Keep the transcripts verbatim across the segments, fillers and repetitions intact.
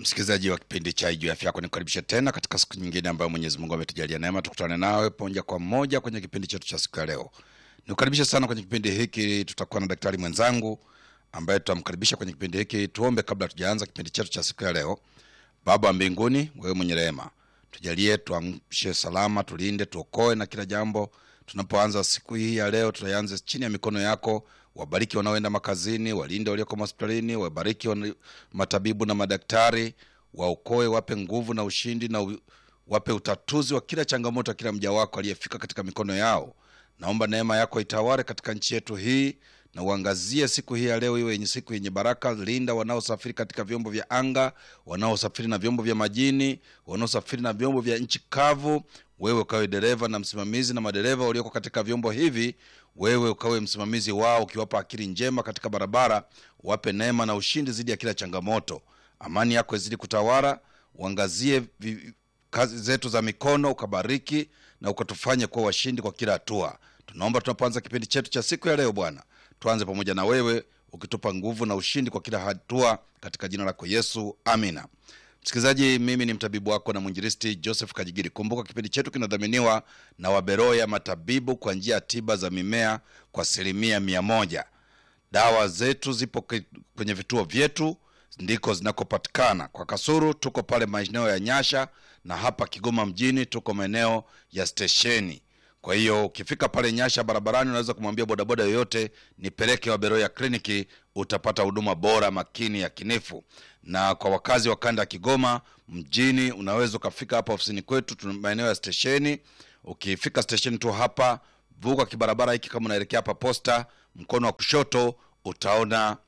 Msikilizaji wa kipindi cha Ijue Afya Yako, nikukaribisha tena katika siku nyingine ambayo Mwenyezi Mungu ametujalia neema tukutane nawe moja kwa moja kwenye kipindi chetu cha siku ya leo. Nikukaribisha sana kwenye kipindi hiki. Tutakuwa na daktari mwenzangu ambaye tutamkaribisha kwenye kipindi hiki. Tuombe kabla tujaanza kipindi chetu cha siku ya leo. Baba wa mbinguni, wewe mwenye rehema, tujalie tuamshe salama, tulinde, tuokoe na kila jambo. Tunapoanza siku hii ya leo, tutaanza chini ya mikono yako. Wabariki wanaoenda makazini, walinde walioko hospitalini, wabariki wana, matabibu na madaktari, waokoe, wape nguvu na ushindi na u, wape utatuzi wa kila changamoto kila mja wako aliyefika katika mikono yao. Naomba neema yako itawale katika nchi yetu hii na uangazie siku hii ya leo iwe yenye siku yenye baraka. Linda wanaosafiri katika vyombo vya anga, wanaosafiri na vyombo vya majini, wanaosafiri na vyombo vya nchi kavu. Wewe ukawe dereva na msimamizi, na madereva walioko katika vyombo hivi wewe ukawe msimamizi wao, ukiwapa akili njema katika barabara. Wape neema na ushindi zidi ya kila changamoto. Amani yako izidi kutawala. Uangazie vi, kazi zetu za mikono, ukabariki na ukatufanye kuwa washindi kwa kila hatua. Tunaomba tunapoanza kipindi chetu cha siku ya leo Bwana, tuanze pamoja na wewe ukitupa nguvu na ushindi kwa kila hatua katika jina lako Yesu. Amina. Msikilizaji, mimi ni mtabibu wako na mwinjilisti Joseph Kajigiri. Kumbuka kipindi chetu kinadhaminiwa na Waberoya Matabibu kwa njia ya tiba za mimea kwa asilimia mia moja. Dawa zetu zipo kwenye vituo vyetu, ndiko zinakopatikana. Kwa Kasuru tuko pale maeneo ya Nyasha, na hapa Kigoma mjini tuko maeneo ya stesheni. Kwa hiyo ukifika pale Nyasha barabarani, unaweza kumwambia bodaboda yoyote nipeleke Waberoya kliniki, utapata huduma bora, makini, ya kinifu. Na kwa wakazi wa kanda ya Kigoma mjini, unaweza kufika hapa ofisini kwetu, tuna maeneo ya stesheni. Ukifika stesheni tu hapa, vuka kibarabara hiki kama unaelekea hapa Posta, mkono wa kushoto utaona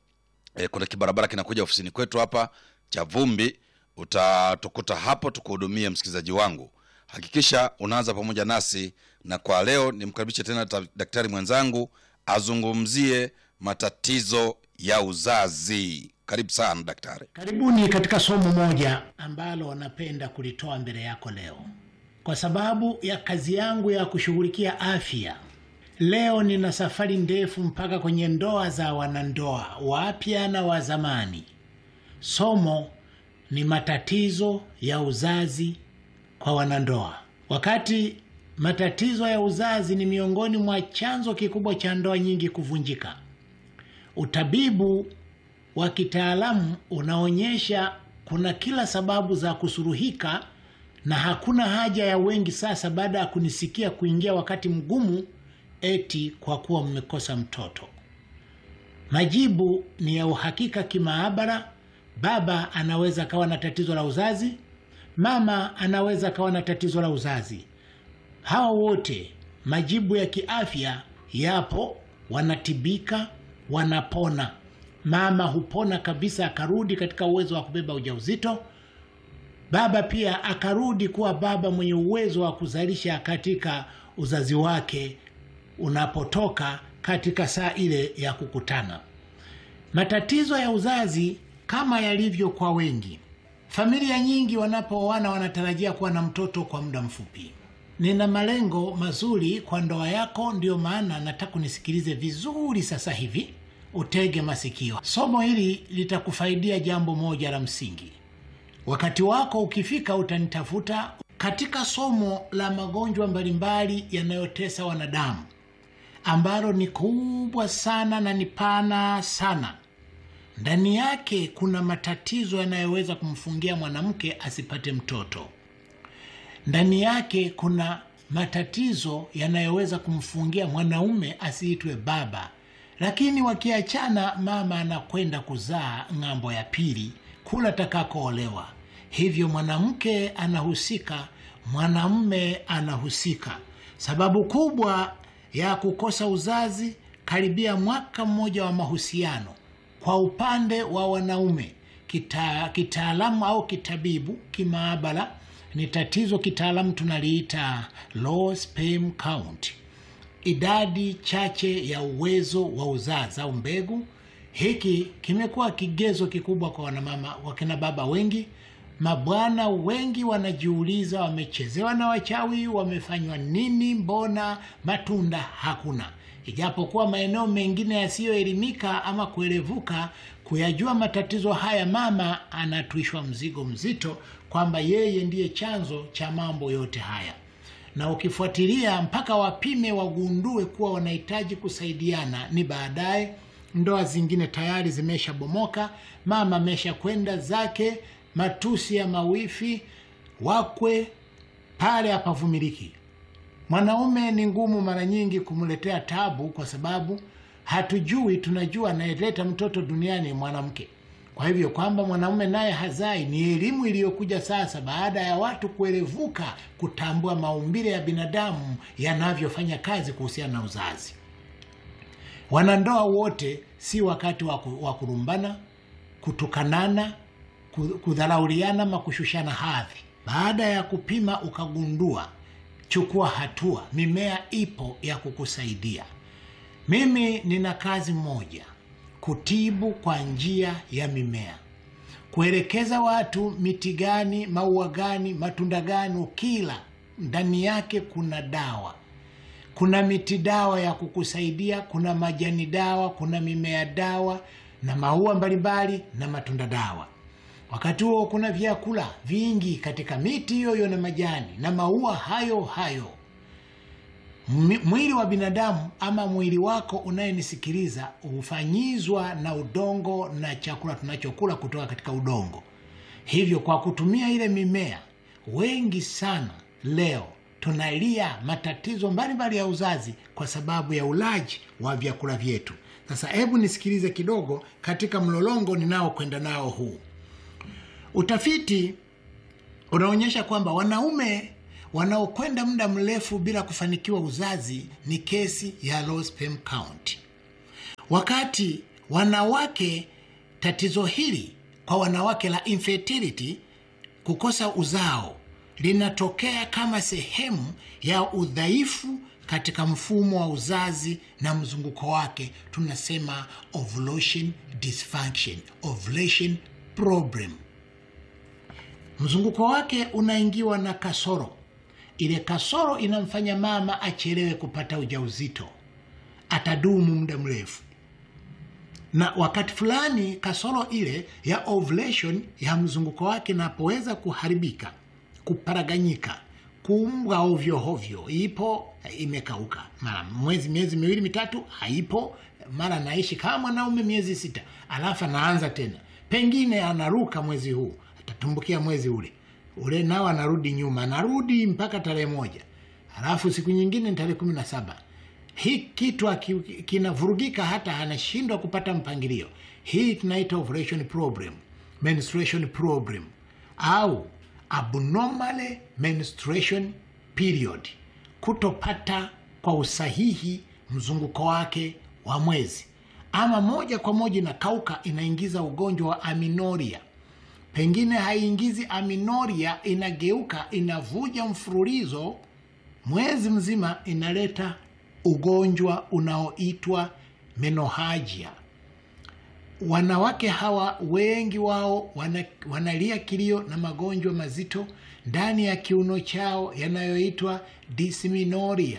e, kuna kibarabara kinakuja ofisini kwetu hapa cha vumbi. Utatukuta hapo tukuhudumie. Msikilizaji wangu, hakikisha unaanza pamoja nasi. Na kwa leo nimkaribishe tena daktari mwenzangu azungumzie matatizo ya uzazi. Karibu sana daktari. Karibuni katika somo moja ambalo napenda kulitoa mbele yako leo. Kwa sababu ya kazi yangu ya kushughulikia afya, leo nina safari ndefu mpaka kwenye ndoa za wanandoa wapya na wa zamani. Somo ni matatizo ya uzazi kwa wanandoa. Wakati matatizo ya uzazi ni miongoni mwa chanzo kikubwa cha ndoa nyingi kuvunjika, utabibu wa kitaalamu unaonyesha kuna kila sababu za kusuruhika, na hakuna haja ya wengi sasa baada ya kunisikia kuingia wakati mgumu eti kwa kuwa mmekosa mtoto. Majibu ni ya uhakika kimaabara. Baba anaweza kawa na tatizo la uzazi, mama anaweza kawa na tatizo la uzazi. Hawa wote majibu ya kiafya yapo, wanatibika, wanapona. Mama hupona kabisa, akarudi katika uwezo wa kubeba ujauzito. Baba pia akarudi kuwa baba mwenye uwezo wa kuzalisha katika uzazi wake unapotoka katika saa ile ya kukutana. Matatizo ya uzazi kama yalivyo kwa wengi, familia nyingi wanapooana wanatarajia kuwa na mtoto kwa muda mfupi. Nina malengo mazuri kwa ndoa yako, ndio maana nataka unisikilize vizuri sasa hivi. Utege masikio. Somo hili litakufaidia jambo moja la msingi. Wakati wako ukifika utanitafuta. Katika somo la magonjwa mbalimbali yanayotesa wanadamu, ambalo ni kubwa sana na ni pana sana, ndani yake kuna matatizo yanayoweza kumfungia mwanamke asipate mtoto. Ndani yake kuna matatizo yanayoweza kumfungia mwanaume asiitwe baba. Lakini wakiachana, mama anakwenda kuzaa ng'ambo ya pili kula takakoolewa. Hivyo mwanamke anahusika, mwanamume anahusika. Sababu kubwa ya kukosa uzazi karibia mwaka mmoja wa mahusiano kwa upande wa wanaume, kita kitaalamu au kitabibu kimaabara, ni tatizo kitaalamu tunaliita low sperm count, idadi chache ya uwezo wa uzazi au mbegu. Hiki kimekuwa kigezo kikubwa kwa wanamama, wakina baba wengi. Mabwana wengi wanajiuliza, wamechezewa na wachawi, wamefanywa nini, mbona matunda hakuna? Ijapokuwa maeneo mengine yasiyoelimika ama kuelevuka Kuyajua matatizo haya, mama anatwishwa mzigo mzito kwamba yeye ndiye chanzo cha mambo yote haya. Na ukifuatilia mpaka wapime wagundue kuwa wanahitaji kusaidiana, ni baadaye ndoa zingine tayari zimesha bomoka, mama amesha kwenda zake, matusi ya mawifi, wakwe, pale hapavumiliki. Mwanaume ni ngumu mara nyingi kumletea tabu, kwa sababu hatujui, tunajua anayeleta mtoto duniani mwanamke. Kwa hivyo kwamba mwanaume naye hazai ni elimu iliyokuja sasa baada ya watu kuelevuka kutambua maumbile ya binadamu yanavyofanya kazi kuhusiana na uzazi. Wanandoa wote si wakati wa kurumbana, kutukanana, kudharauliana ama kushushana hadhi. Baada ya kupima ukagundua, chukua hatua. Mimea ipo ya kukusaidia. Mimi nina kazi moja, kutibu kwa njia ya mimea. Kuelekeza watu miti gani, maua gani, matunda gani ukila ndani yake kuna dawa. Kuna miti dawa ya kukusaidia, kuna majani dawa, kuna mimea dawa, na maua mbalimbali na matunda dawa. Wakati huo kuna vyakula vingi katika miti hiyo na majani na maua hayo hayo. Mwili wa binadamu ama mwili wako unayenisikiliza hufanyizwa na udongo na chakula tunachokula kutoka katika udongo. Hivyo kwa kutumia ile mimea, wengi sana leo tunalia matatizo mbalimbali ya uzazi kwa sababu ya ulaji wa vyakula vyetu. Sasa hebu nisikilize kidogo katika mlolongo ninao kwenda nao huu. Utafiti unaonyesha kwamba wanaume wanaokwenda muda mrefu bila kufanikiwa uzazi ni kesi ya low sperm count. Wakati wanawake, tatizo hili kwa wanawake la infertility, kukosa uzao, linatokea kama sehemu ya udhaifu katika mfumo wa uzazi na mzunguko wake. Tunasema ovulation dysfunction, ovulation problem. Mzunguko wake unaingiwa na kasoro. Ile kasoro inamfanya mama achelewe kupata ujauzito. Atadumu muda mrefu. Na wakati fulani kasoro ile ya ovulation ya mzunguko wake napoweza kuharibika, kuparaganyika, kuumbwa ovyo ovyo, ipo imekauka. Mara mwezi miezi miwili mitatu haipo, mara naishi kama mwanaume miezi sita, alafu anaanza tena. Pengine anaruka mwezi huu, atatumbukia mwezi ule. Ule nao anarudi nyuma, anarudi mpaka tarehe moja. Alafu siku nyingine tarehe kumi na saba. Hii kitu kinavurugika hata anashindwa kupata mpangilio. Hii tunaita ovulation problem, menstruation problem, au abnormal menstruation period. Kutopata kwa usahihi mzunguko wake wa mwezi. Ama moja kwa moja inakauka, inaingiza ugonjwa wa amenorrhea. Pengine haiingizi amenorrhea, inageuka, inavuja mfululizo mwezi mzima, inaleta ugonjwa unaoitwa menopause. Wanawake hawa wengi wao wana, wanalia kilio na magonjwa mazito ndani ya kiuno chao yanayoitwa dysmenorrhea.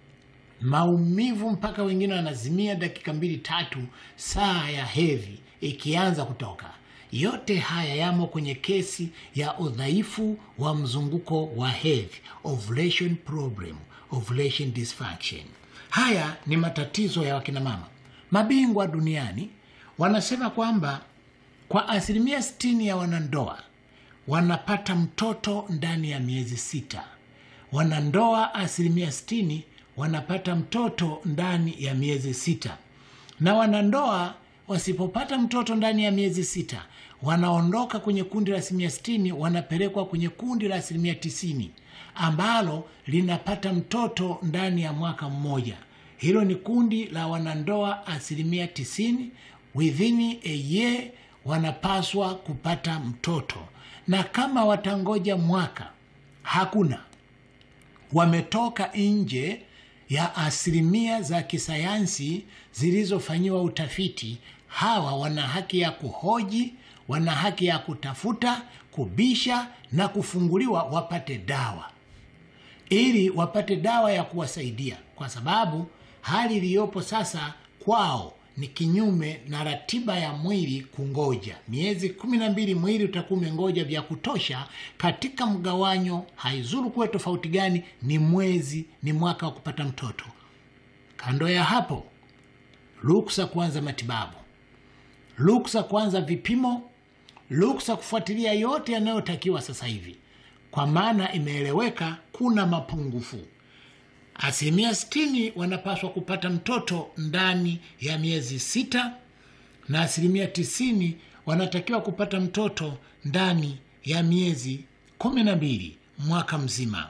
Maumivu mpaka wengine wanazimia dakika mbili tatu saa ya hedhi ikianza kutoka. Yote haya yamo kwenye kesi ya udhaifu wa mzunguko wa hedhi, ovulation problem, ovulation dysfunction. Haya ni matatizo ya wakina mama. Mabingwa duniani wanasema kwamba kwa asilimia sitini ya wanandoa wanapata mtoto ndani ya miezi sita. Wanandoa asilimia sitini wanapata mtoto ndani ya miezi sita. Na wanandoa wasipopata mtoto ndani ya miezi sita, wanaondoka kwenye kundi la asilimia sitini, wanapelekwa kwenye kundi la asilimia tisini, ambalo linapata mtoto ndani ya mwaka mmoja. Hilo ni kundi la wanandoa asilimia tisini. Within a year wanapaswa kupata mtoto. Na kama watangoja mwaka, hakuna. Wametoka nje ya asilimia za kisayansi zilizofanyiwa utafiti. Hawa wana haki ya kuhoji, wana haki ya kutafuta, kubisha na kufunguliwa wapate dawa. Ili wapate dawa ya kuwasaidia, kwa sababu hali iliyopo sasa kwao ni kinyume na ratiba ya mwili kungoja. Miezi kumi na mbili mwili utakuwa umengoja vya kutosha katika mgawanyo, haizuru kuwe tofauti gani, ni mwezi, ni mwaka wa kupata mtoto. Kando ya hapo, ruksa kuanza matibabu, ruksa kuanza vipimo, ruksa kufuatilia yote yanayotakiwa sasa hivi, kwa maana imeeleweka kuna mapungufu. Asilimia sitini wanapaswa kupata mtoto ndani ya miezi sita, na asilimia tisini wanatakiwa kupata mtoto ndani ya miezi kumi na mbili, mwaka mzima.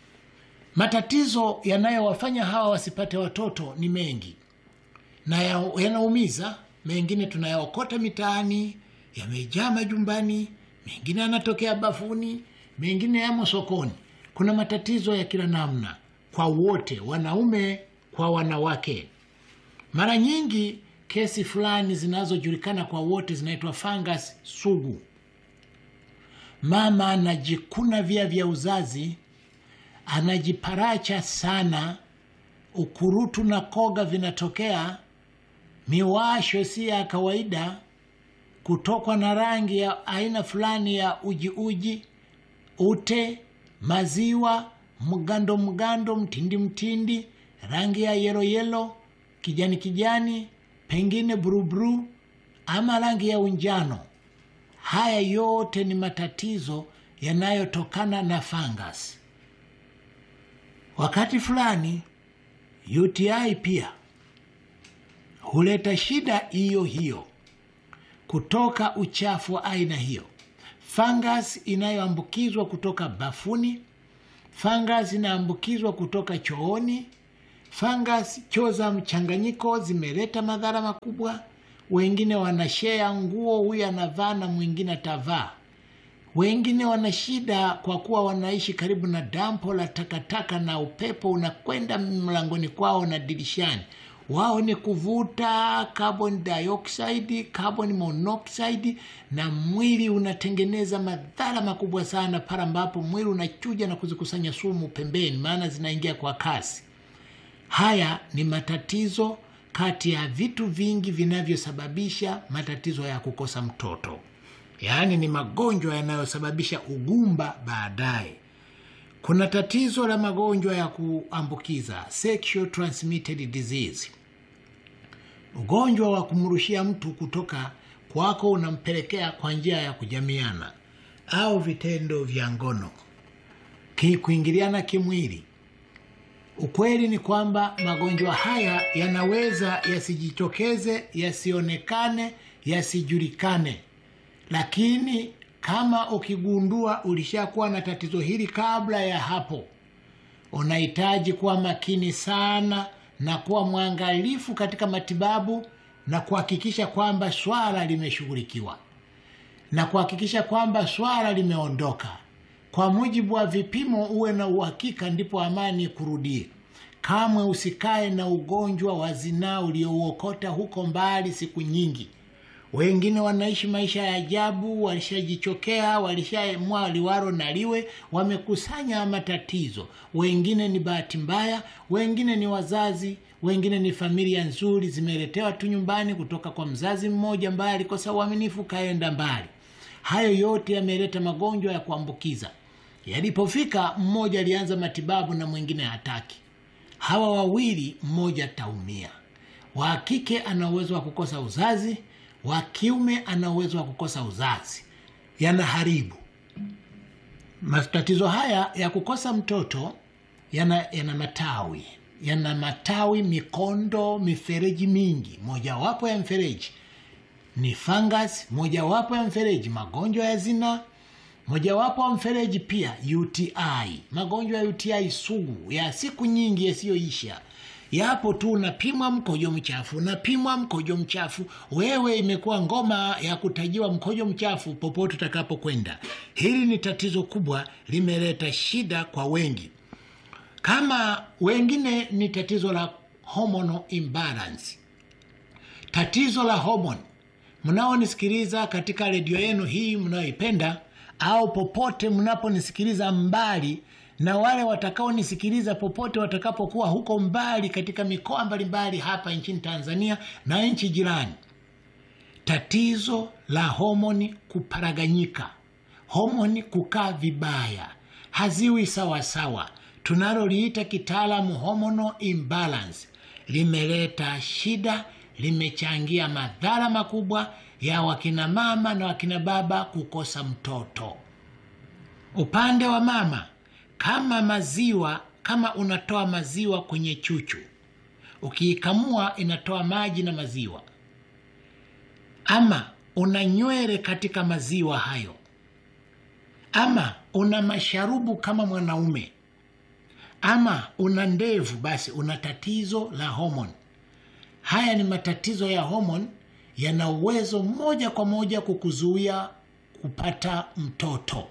Matatizo yanayowafanya hawa wasipate watoto ni mengi na yanaumiza. Mengine tunayaokota mitaani, yamejaa majumbani, mengine yanatokea bafuni, mengine yamo sokoni. Kuna matatizo ya kila namna kwa wote, wanaume kwa wanawake. Mara nyingi kesi fulani zinazojulikana kwa wote zinaitwa fungus sugu. Mama anajikuna via vya uzazi, anajiparacha sana, ukurutu na koga vinatokea, miwasho si ya kawaida, kutokwa na rangi ya aina fulani ya uji uji, ute, maziwa, mgando mgando, mtindi mtindi, rangi ya yelo yelo, kijani kijani, pengine buruburu ama rangi ya unjano. Haya yote ni matatizo yanayotokana na fungus. Wakati fulani U T I pia huleta shida hiyo hiyo kutoka uchafu wa aina hiyo. Fungus inayoambukizwa kutoka bafuni, fungus inaambukizwa kutoka chooni, fungus choo za mchanganyiko zimeleta madhara makubwa. Wengine wanashare nguo, huyu anavaa na mwingine atavaa. Wengine wana shida kwa kuwa wanaishi karibu na dampo la takataka na upepo unakwenda mlangoni kwao na dirishani. Wao ni kuvuta carbon dioxide, carbon monoxide, na mwili unatengeneza madhara makubwa sana pale ambapo mwili unachuja na kuzikusanya sumu pembeni, maana zinaingia kwa kasi. Haya ni matatizo kati ya vitu vingi vinavyosababisha matatizo ya kukosa mtoto. Yaani ni magonjwa yanayosababisha ugumba baadaye. Kuna tatizo la magonjwa ya kuambukiza, sexual transmitted disease. Ugonjwa wa kumrushia mtu kutoka kwako unampelekea kwa njia ya kujamiana au vitendo vya ngono, kuingiliana kimwili. Ukweli ni kwamba magonjwa haya yanaweza yasijitokeze, yasionekane, yasijulikane. Lakini kama ukigundua ulishakuwa na tatizo hili kabla ya hapo, unahitaji kuwa makini sana na kuwa mwangalifu katika matibabu, na kuhakikisha kwamba swala limeshughulikiwa, na kuhakikisha kwamba swala limeondoka. Kwa mujibu wa vipimo uwe na uhakika, ndipo amani kurudie. Kamwe usikae na ugonjwa wa zinaa uliouokota huko mbali siku nyingi. Wengine wanaishi maisha ya ajabu, walishajichokea, walishaemwa liwaro na liwe, wamekusanya matatizo. Wengine ni bahati mbaya, wengine ni wazazi, wengine ni familia nzuri zimeletewa tu nyumbani kutoka kwa mzazi mmoja ambaye alikosa uaminifu kaenda mbali. Hayo yote yameleta magonjwa ya kuambukiza. Yalipofika mmoja alianza matibabu na mwingine hataki. Hawa wawili mmoja taumia. Wa kike ana uwezo wa kukosa uzazi, wa kiume ana uwezo wa kukosa uzazi. Yanaharibu. Matatizo haya ya kukosa mtoto yana, yana matawi. Yana matawi, mikondo, mifereji mingi. Moja wapo ya mfereji ni fungus, moja wapo ya mfereji magonjwa ya zinaa, moja wapo ya mfereji pia U T I, magonjwa ya U T I sugu ya siku nyingi yasiyoisha. Yapo tu unapimwa mkojo mchafu, unapimwa mkojo mchafu, wewe imekuwa ngoma ya kutajiwa mkojo mchafu popote utakapokwenda. Hili ni tatizo kubwa, limeleta shida kwa wengi. Kama wengine ni tatizo la hormonal imbalance. Tatizo la hormone. Mnaonisikiliza katika redio yenu hii mnayoipenda, au popote mnaponisikiliza mbali na wale watakao nisikiliza popote watakapokuwa huko mbali katika mikoa mbalimbali hapa nchini Tanzania na nchi jirani. Tatizo la homoni kuparaganyika, homoni kukaa vibaya, haziwi sawa sawa, tunaloliita kitaalamu hormonal imbalance, limeleta shida, limechangia madhara makubwa ya wakina mama na wakina baba kukosa mtoto. Upande wa mama, kama maziwa, kama unatoa maziwa kwenye chuchu, ukiikamua inatoa maji na maziwa, ama una nywele katika maziwa hayo, ama una masharubu kama mwanaume, ama una ndevu, basi una tatizo la homoni. Haya ni matatizo ya homoni, yana uwezo moja kwa moja kukuzuia kupata mtoto.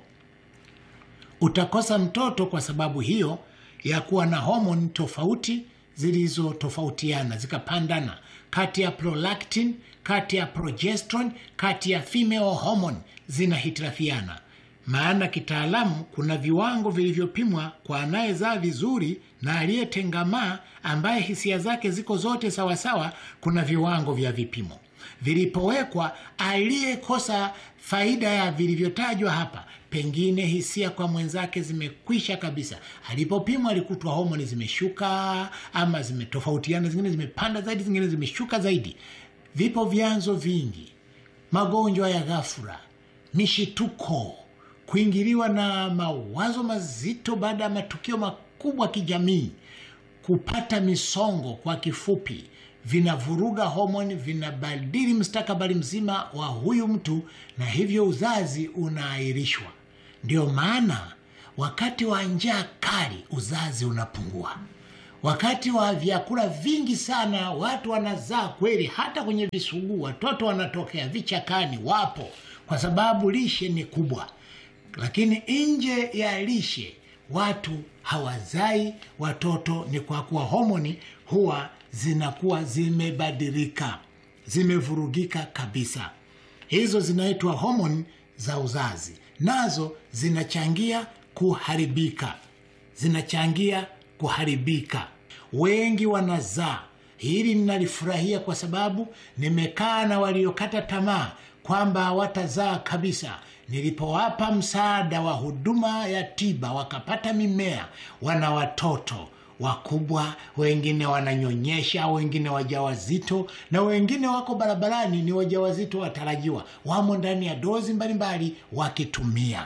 Utakosa mtoto kwa sababu hiyo ya kuwa na homoni tofauti zilizo tofautiana, zikapandana, kati ya prolactin, kati ya progesterone, kati ya female hormone zinahitilafiana. Maana kitaalamu kuna viwango vilivyopimwa kwa anayezaa vizuri na aliyetengamaa ambaye hisia zake ziko zote sawa sawa. Kuna viwango vya vipimo vilipowekwa. Aliyekosa faida ya vilivyotajwa hapa, pengine hisia kwa mwenzake zimekwisha kabisa, alipopimwa alikutwa homoni zimeshuka ama zimetofautiana, zingine zimepanda zaidi, zingine zimeshuka zaidi. Vipo vyanzo vingi: magonjwa ya ghafla, mishituko, kuingiliwa na mawazo mazito baada ya matukio makubwa kijamii, kupata misongo. Kwa kifupi, vinavuruga homoni, vinabadili mustakabali mzima wa huyu mtu, na hivyo uzazi unaahirishwa. Ndio maana wakati wa njaa kali uzazi unapungua. Wakati wa vyakula vingi sana watu wanazaa kweli, hata kwenye visugu watoto wanatokea vichakani, wapo kwa sababu lishe ni kubwa. Lakini nje ya lishe watu hawazai watoto, ni kwa kuwa homoni huwa zinakuwa zimebadilika, zimevurugika kabisa. Hizo zinaitwa homoni za uzazi, nazo zinachangia kuharibika, zinachangia kuharibika. Wengi wanazaa, hili ninalifurahia kwa sababu nimekaa na waliokata tamaa kwamba watazaa kabisa. Nilipowapa msaada wa huduma ya tiba, wakapata mimea, wana watoto wakubwa, wengine wananyonyesha, wengine wajawazito, na wengine wako barabarani ni wajawazito watarajiwa, wamo ndani ya dozi mbalimbali wakitumia.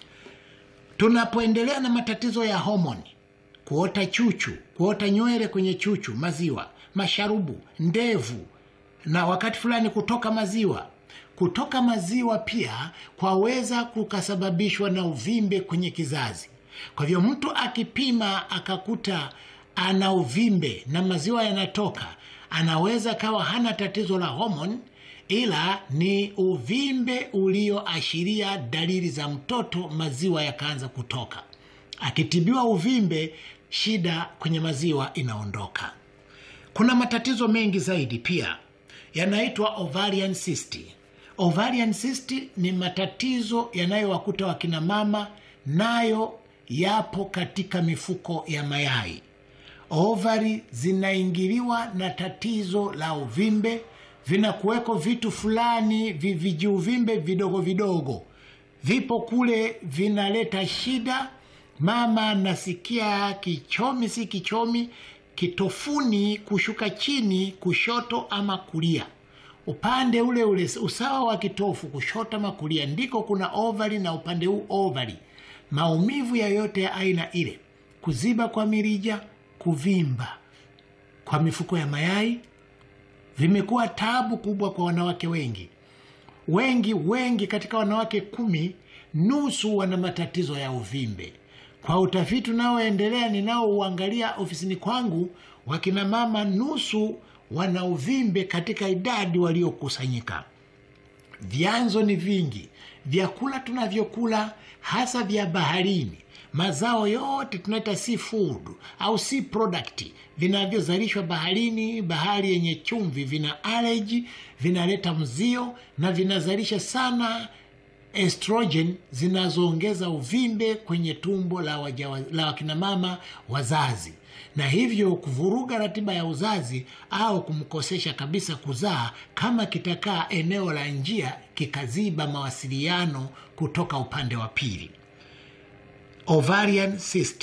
Tunapoendelea na matatizo ya homoni, kuota chuchu, kuota nywele kwenye chuchu, maziwa, masharubu, ndevu, na wakati fulani kutoka maziwa. Kutoka maziwa pia kwaweza kukasababishwa na uvimbe kwenye kizazi. Kwa hivyo mtu akipima akakuta ana uvimbe na maziwa yanatoka, anaweza kawa hana tatizo la homoni, ila ni uvimbe ulioashiria dalili za mtoto, maziwa yakaanza kutoka. Akitibiwa uvimbe, shida kwenye maziwa inaondoka. Kuna matatizo mengi zaidi pia yanaitwa ovarian cyst. Ovarian cyst ni matatizo yanayowakuta wakina mama, nayo yapo katika mifuko ya mayai. Ovari zinaingiliwa na tatizo la uvimbe, vinakuweko vitu fulani vijiuvimbe vidogo vidogo, vipo kule, vinaleta shida. Mama nasikia kichomi, si kichomi, kitofuni kushuka chini, kushoto ama kulia. Upande ule ule usawa wa kitofu, kushoto ama kulia, ndiko kuna ovari, na upande huu ovari. Maumivu ya yote ya aina ile, kuziba kwa mirija, kuvimba kwa mifuko ya mayai, vimekuwa taabu kubwa kwa wanawake wengi. Wengi wengi katika wanawake kumi, nusu wana matatizo ya uvimbe. Kwa utafiti unaoendelea ninao uangalia ofisini kwangu, wakina mama nusu wana uvimbe katika idadi waliokusanyika. Vyanzo ni vingi. Vyakula tunavyokula, hasa vya baharini, mazao yote tunaita seafood au sea product, vinavyozalishwa baharini, bahari yenye chumvi, vina allergy, vinaleta mzio na vinazalisha sana estrogen zinazoongeza uvimbe kwenye tumbo la, waja, la wakina mama wazazi, na hivyo kuvuruga ratiba ya uzazi au kumkosesha kabisa kuzaa kama kitakaa eneo la njia kikaziba mawasiliano kutoka upande wa pili. Ovarian cyst.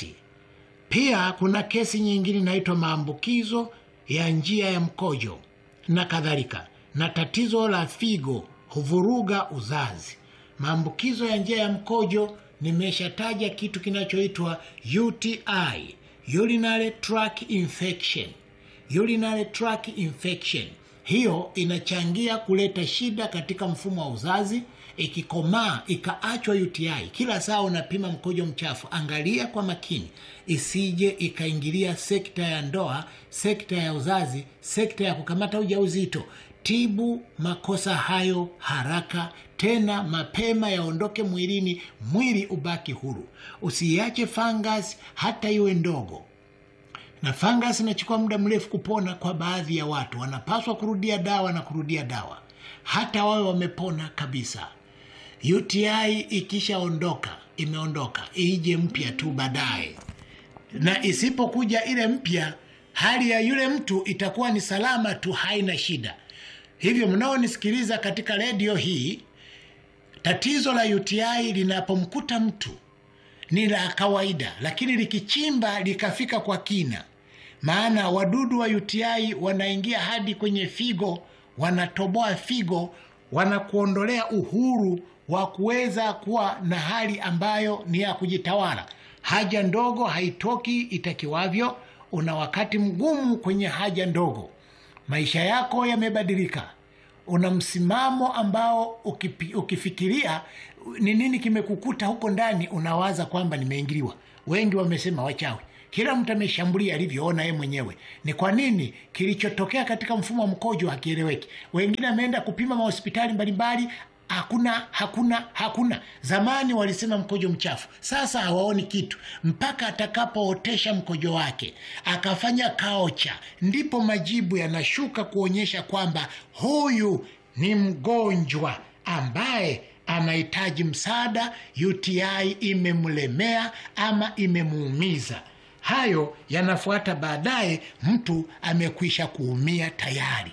Pia kuna kesi nyingine inaitwa maambukizo ya njia ya mkojo na kadhalika, na tatizo la figo huvuruga uzazi. Maambukizo ya njia ya mkojo, nimeshataja kitu kinachoitwa U T I, urinary tract infection. Urinary tract infection hiyo inachangia kuleta shida katika mfumo wa uzazi. Ikikomaa ikaachwa U T I, kila saa unapima mkojo mchafu, angalia kwa makini isije ikaingilia sekta ya ndoa, sekta ya uzazi, sekta ya kukamata ujauzito. Tibu makosa hayo haraka, tena mapema, yaondoke mwilini, mwili ubaki huru. Usiache fungus hata iwe ndogo. Na fungus inachukua muda mrefu kupona kwa baadhi ya watu, wanapaswa kurudia dawa na kurudia dawa hata wawe wamepona kabisa. U T I ikishaondoka, imeondoka, ije mpya tu baadaye. Na isipokuja ile mpya, hali ya yule mtu itakuwa ni salama tu, haina shida. Hivyo mnaonisikiliza katika radio hii, tatizo la U T I linapomkuta mtu ni la kawaida, lakini likichimba likafika kwa kina, maana wadudu wa U T I wanaingia hadi kwenye figo, wanatoboa figo, wanakuondolea uhuru wa kuweza kuwa na hali ambayo ni ya kujitawala. Haja ndogo haitoki itakiwavyo, una wakati mgumu kwenye haja ndogo. Maisha yako yamebadilika, una msimamo ambao ukipi, ukifikiria ni nini kimekukuta huko ndani, unawaza kwamba nimeingiliwa. Wengi wamesema wachawi, kila mtu ameshambulia alivyoona yeye mwenyewe. Ni kwa nini? Kilichotokea katika mfumo wa mkojo hakieleweki. Wengine wameenda kupima mahospitali mbalimbali, hakuna hakuna hakuna. Zamani walisema mkojo mchafu, sasa hawaoni kitu mpaka atakapootesha mkojo wake akafanya kaocha, ndipo majibu yanashuka kuonyesha kwamba huyu ni mgonjwa ambaye anahitaji msaada. U T I imemlemea ama imemuumiza. Hayo yanafuata baadaye, mtu amekwisha kuumia tayari.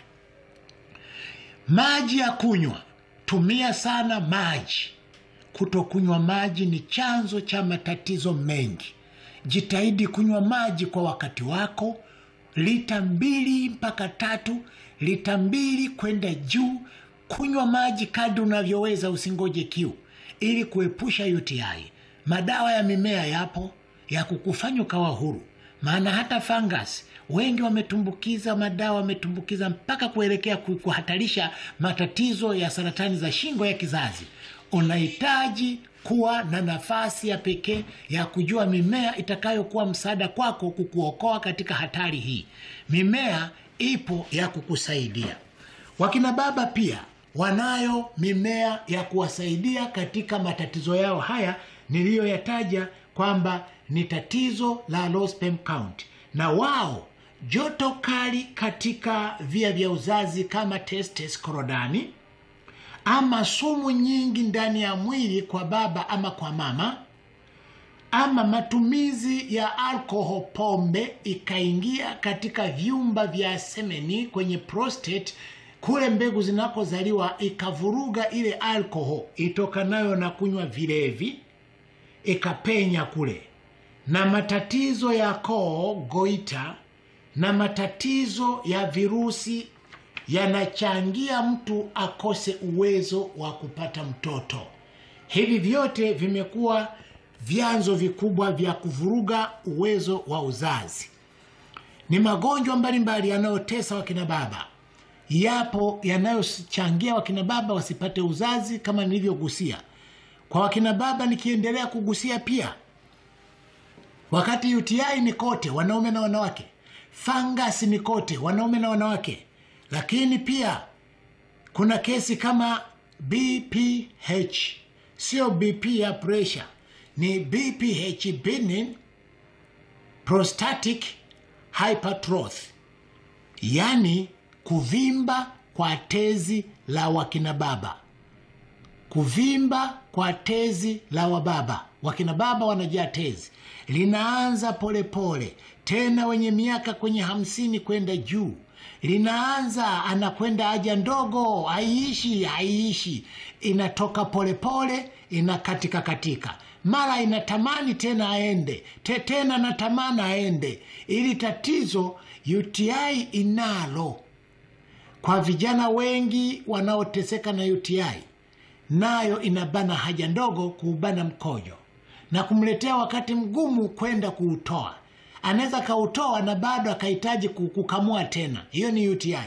Maji ya kunywa. Tumia sana maji. Kutokunywa maji ni chanzo cha matatizo mengi. Jitahidi kunywa maji kwa wakati wako, lita mbili mpaka tatu, lita mbili kwenda juu. Kunywa maji kadri unavyoweza, usingoje kiu, ili kuepusha U T I. Madawa ya mimea yapo ya kukufanya ukawa huru, maana hata fungus wengi wametumbukiza madawa, wametumbukiza mpaka kuelekea kuhatarisha matatizo ya saratani za shingo ya kizazi. Unahitaji kuwa na nafasi ya pekee ya kujua mimea itakayokuwa msaada kwako kukuokoa katika hatari hii. Mimea ipo ya kukusaidia. Wakina baba pia wanayo mimea ya kuwasaidia katika matatizo yao haya niliyoyataja kwamba ni tatizo la low sperm count. Na wao joto kali katika via vya uzazi kama testes korodani, ama sumu nyingi ndani ya mwili kwa baba ama kwa mama, ama matumizi ya alcohol, pombe ikaingia katika vyumba vya semeni kwenye prostate kule mbegu zinakozaliwa, ikavuruga ile alcohol itokanayo na kunywa vilevi, ikapenya kule. Na matatizo ya koo, goita, na matatizo ya virusi yanachangia mtu akose uwezo wa kupata mtoto. Hivi vyote vimekuwa vyanzo vikubwa vya kuvuruga uwezo wa uzazi. Ni magonjwa mbalimbali yanayotesa wakina baba. Yapo yanayochangia wakina baba wasipate uzazi kama nilivyogusia. Kwa wakina baba nikiendelea kugusia pia, wakati U T I ni kote, wanaume na wanawake. Fungus ni kote, wanaume na wanawake. Lakini pia kuna kesi kama B P H, sio B P ya pressure, ni B P H, benign prostatic hypertrophy, yani kuvimba kwa tezi la wakina baba. Kuvimba kwa tezi la wababa, wakina baba wanajaa tezi, linaanza polepole pole. Tena wenye miaka kwenye hamsini kwenda juu, linaanza anakwenda haja ndogo, haiishi haiishi, inatoka polepole pole, inakatika katika, mara inatamani tena aende Te, tena natamani aende. Ili tatizo U T I inalo kwa vijana wengi wanaoteseka na U T I, nayo inabana haja ndogo, kuubana mkojo na kumletea wakati mgumu kwenda kuutoa. Anaweza kautoa na bado akahitaji kukamua tena. Hiyo ni U T I.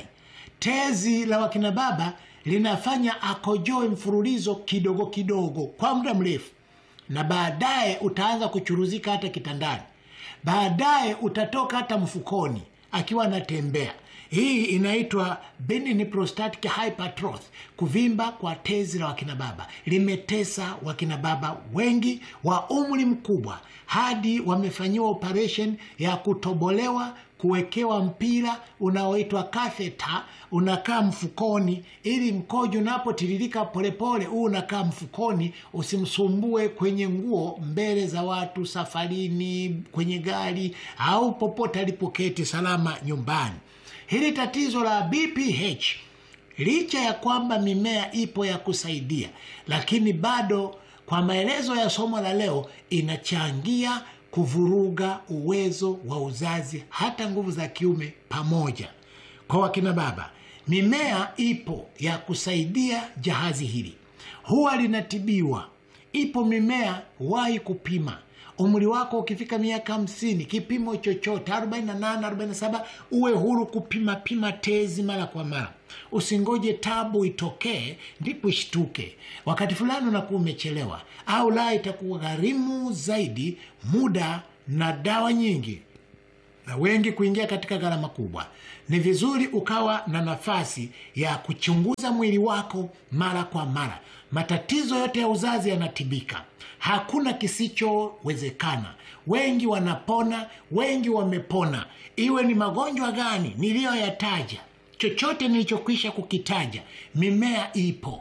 Tezi la wakina baba linafanya akojoe mfululizo kidogo kidogo kwa muda mrefu, na baadaye utaanza kuchuruzika hata kitandani, baadaye utatoka hata mfukoni akiwa anatembea. Hii inaitwa benign prostatic hypertrophy, kuvimba kwa tezi la wakina baba. Limetesa wakina baba wengi wa umri mkubwa hadi wamefanyiwa operation ya kutobolewa, kuwekewa mpira unaoitwa catheter, unakaa mfukoni ili mkojo unapotiririka polepole huu unakaa mfukoni, usimsumbue kwenye nguo, mbele za watu, safarini, kwenye gari au popote alipoketi salama nyumbani. Hili tatizo la B P H, licha ya kwamba mimea ipo ya kusaidia, lakini bado kwa maelezo ya somo la leo inachangia kuvuruga uwezo wa uzazi, hata nguvu za kiume pamoja. Kwa wakina baba, mimea ipo ya kusaidia jahazi hili, huwa linatibiwa. Ipo mimea, wahi kupima. Umri wako ukifika miaka hamsini, kipimo chochote arobaini na nane arobaini na saba, uwe huru kupima pima tezi mara kwa mara. Usingoje tabu itokee ndipo shtuke. Wakati fulani unakuwa umechelewa, au la itakuwa gharimu zaidi muda na dawa nyingi, na wengi kuingia katika gharama kubwa. Ni vizuri ukawa na nafasi ya kuchunguza mwili wako mara kwa mara. Matatizo yote ya uzazi yanatibika, hakuna kisichowezekana. Wengi wanapona, wengi wamepona. Iwe ni magonjwa gani niliyoyataja, chochote nilichokwisha kukitaja, mimea ipo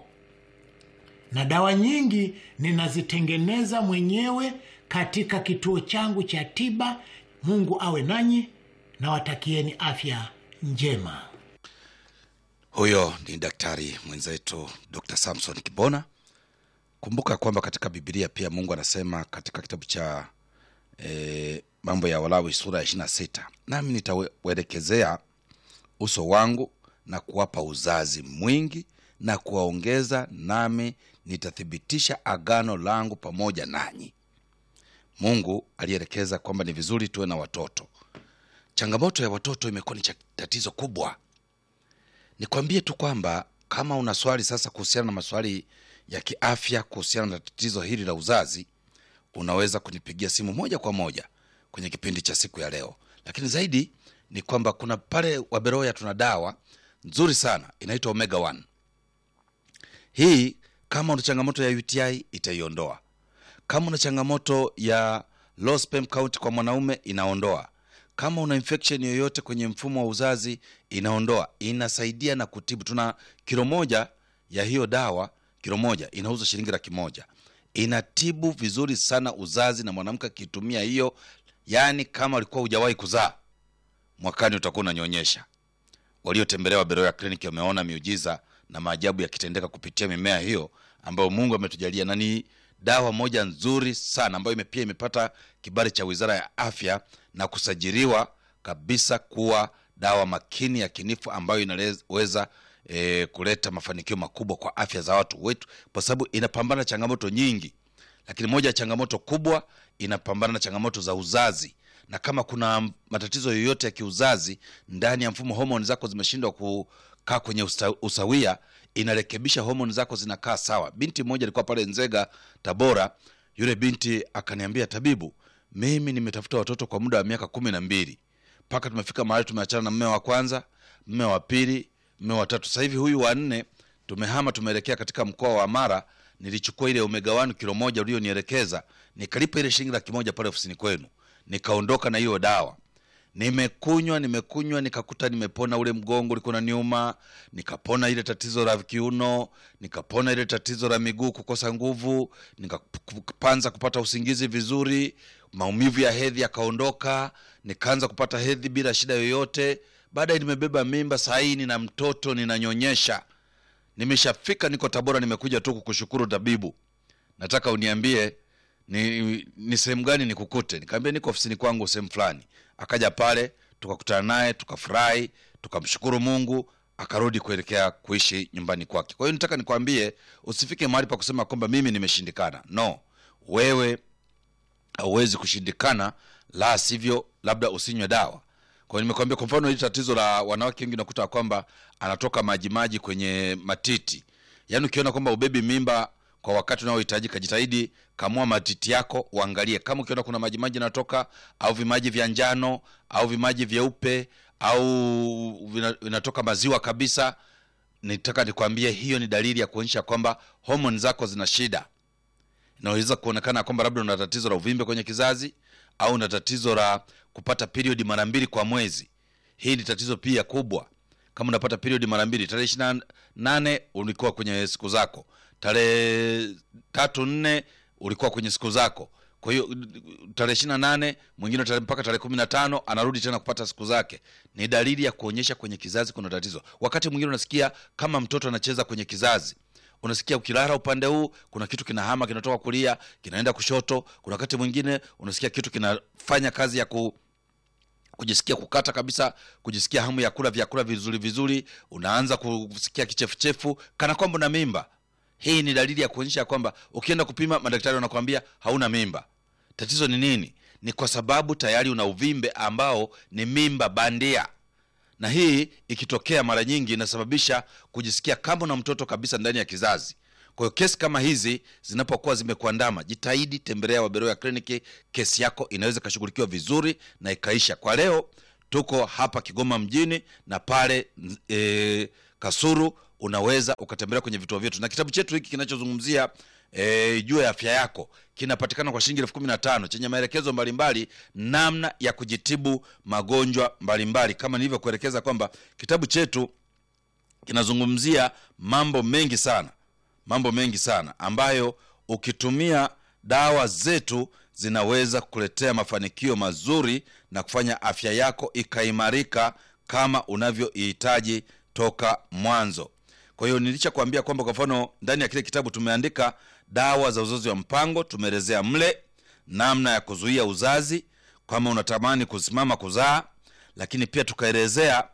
na dawa nyingi ninazitengeneza mwenyewe katika kituo changu cha tiba. Mungu awe nanyi na watakieni afya njema. Huyo ni daktari mwenzetu Doctor Samson Kibona. Kumbuka kwamba katika Biblia pia Mungu anasema katika kitabu cha e, mambo ya Walawi sura ya ishirini na sita, nami nitawelekezea uso wangu na kuwapa uzazi mwingi na kuwaongeza, nami nitathibitisha agano langu pamoja nanyi. Mungu alielekeza kwamba ni vizuri tuwe na watoto. Changamoto ya watoto imekuwa ni tatizo kubwa. Nikwambie tu kwamba kama una swali sasa kuhusiana na maswali ya kiafya kuhusiana na tatizo hili la uzazi, unaweza kunipigia simu moja kwa moja kwenye kipindi cha siku ya leo. Lakini zaidi ni kwamba kuna pale Waberoya tuna dawa nzuri sana inaitwa Omega one. Hii kama una changamoto ya U T I itaiondoa. Kama una changamoto ya low sperm count kwa mwanaume inaondoa. Kama una infection yoyote kwenye mfumo wa uzazi inaondoa. Inasaidia na kutibu. Tuna kilo moja ya hiyo dawa, kilo moja inauza shilingi laki moja. Inatibu vizuri sana uzazi, na mwanamke akitumia hiyo, yani kama ulikuwa hujawahi kuzaa, mwakani utakuwa unanyonyesha. Waliotembelewa Beroya Clinic wameona miujiza na maajabu yakitendeka kupitia mimea hiyo ambayo Mungu ametujalia, na ni dawa moja nzuri sana ambayo pia imepata kibali cha Wizara ya Afya na kusajiliwa kabisa kuwa dawa makini ya kinifu ambayo inaweza e, kuleta mafanikio makubwa kwa afya za watu wetu, kwa sababu inapambana changamoto nyingi. Lakini moja ya changamoto kubwa, inapambana na changamoto za uzazi. Na kama kuna matatizo yoyote ya kiuzazi ndani ya mfumo, homoni zako zimeshindwa kukaa kwenye usta, usawia, inarekebisha homoni zako zinakaa sawa. Binti mmoja alikuwa pale Nzega Tabora, yule binti akaniambia, tabibu, mimi nimetafuta watoto kwa muda wa miaka kumi na mbili. Paka tumefika mahali tumeachana na mume wa kwanza, mume wa pili, mume wa tatu. Sasa hivi huyu wa nne tumehama, tumeelekea katika mkoa wa Mara. Nilichukua ile Omega one kilo moja ulionielekeza, nikalipa ile shilingi laki moja pale ofisini kwenu. Nikaondoka na hiyo dawa. Nimekunywa nimekunywa nikakuta nimepona ule mgongo ulikuwa unaniuma, nikapona ile tatizo la kiuno, nikapona ile tatizo la miguu kukosa nguvu, nikaanza kupata usingizi vizuri, maumivu ya hedhi yakaondoka, nikaanza kupata hedhi bila shida yoyote. Baadaye nimebeba mimba, saa hii nina mtoto ninanyonyesha. Nimeshafika niko Tabora, nimekuja tu kukushukuru tabibu. Nataka uniambie ni ni sehemu gani nikukute. Nikamwambia niko ofisini kwangu sehemu fulani. Akaja pale, tukakutana naye, tukafurahi, tukamshukuru Mungu, akarudi kuelekea kuishi nyumbani kwake. Kwa hiyo nataka nikwambie usifike mahali pa kusema kwamba mimi nimeshindikana. No, wewe hauwezi kushindikana, la sivyo labda usinywe dawa. Kwa hiyo nimekwambia kwa mfano hili tatizo la wanawake wengi nakuta kwamba anatoka maji maji kwenye matiti. Yaani ukiona kwamba ubebi mimba kwa wakati unaohitajika, jitahidi kamua matiti yako uangalie kama ukiona kuna maji maji yanatoka, au vimaji vya njano, au vimaji vyeupe, au vinatoka maziwa kabisa. Nitaka nikwambie hiyo ni dalili ya kuonyesha kwamba hormone zako zina shida. Inaweza kuonekana kwamba labda una tatizo la uvimbe kwenye kizazi, au una tatizo la kupata period mara mbili kwa mwezi. Hii ni tatizo pia kubwa. Kama unapata period mara mbili, tarehe ishirini na nane ulikuwa kwenye siku zako, tarehe tatu nne ulikuwa kwenye siku zako. Kwa hiyo tarehe ishirini na nane mwingine tarehe mpaka tarehe kumi na tano anarudi tena kupata siku zake. Ni dalili ya kuonyesha kwenye kizazi kuna tatizo. Wakati mwingine unasikia kama mtoto anacheza kwenye kizazi. Unasikia ukilala upande huu kuna kitu kinahama kinatoka kulia kinaenda kushoto. Kuna wakati mwingine unasikia kitu kinafanya kazi ya ku kujisikia kukata kabisa, kujisikia hamu ya kula vyakula vizuri vizuri, unaanza kusikia kichefuchefu kana kwamba una mimba. Hii ni dalili ya kuonyesha kwamba ukienda kupima madaktari wanakuambia hauna mimba. Tatizo ni nini? Ni kwa sababu tayari una uvimbe ambao ni mimba bandia. Na hii ikitokea mara nyingi inasababisha kujisikia kama una mtoto kabisa ndani ya kizazi. Kwa hiyo kesi kama hizi zinapokuwa zimekuandama, jitahidi tembelea Waberoya Clinic. Kesi yako inaweza kushughulikiwa vizuri na ikaisha. Kwa leo tuko hapa Kigoma mjini na pale e, Kasuru unaweza ukatembelea kwenye vituo vyetu. Na kitabu chetu hiki kinachozungumzia e, juu ya afya yako kinapatikana kwa shilingi elfu kumi na tano chenye maelekezo mbalimbali namna ya kujitibu magonjwa mbalimbali. Kama nilivyokuelekeza kwamba kitabu chetu kinazungumzia mambo mengi sana. Mambo mengi sana ambayo ukitumia dawa zetu zinaweza kukuletea mafanikio mazuri na kufanya afya yako ikaimarika kama unavyohitaji toka mwanzo. Kwa hiyo nilichokuambia kwamba kwa mfano ndani ya kile kitabu tumeandika dawa za uzazi wa mpango, tumeelezea mle namna ya kuzuia uzazi kama unatamani kusimama kuzaa, lakini pia tukaelezea